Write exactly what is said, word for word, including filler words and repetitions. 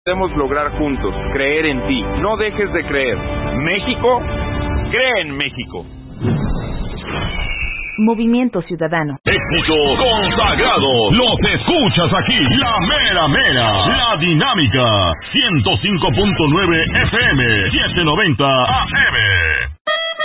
podemos lograr juntos, creer en ti. No dejes de creer. México, cree en México. Movimiento Ciudadano. Éxito consagrado. Los escuchas aquí. La mera mera. La dinámica. ciento cinco punto nueve F M. setecientos noventa A M.